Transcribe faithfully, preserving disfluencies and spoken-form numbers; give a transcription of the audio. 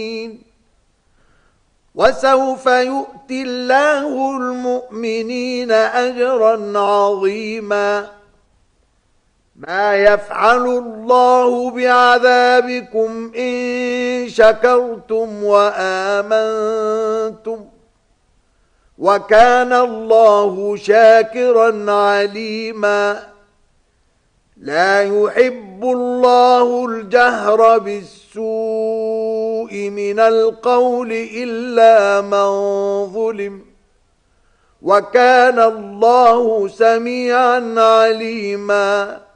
وسوف يؤتي الله المؤمنين أجرا عظيما ما يفعل الله بعذابكم إن شكرتم وآمنتم وكان الله شاكرا عليما لا يحب الله الجهر بالسوء من القول إلا من ظلم وكان الله سميعا عليما